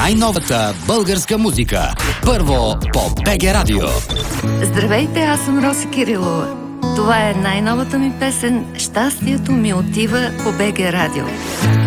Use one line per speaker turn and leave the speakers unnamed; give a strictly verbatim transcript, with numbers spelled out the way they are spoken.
най-новата българска музика. Първо по БГ Радио.
Здравейте, аз съм Роси Кирилова. Това е най-новата ми песен «Щастието ми отива» по БГ Радио.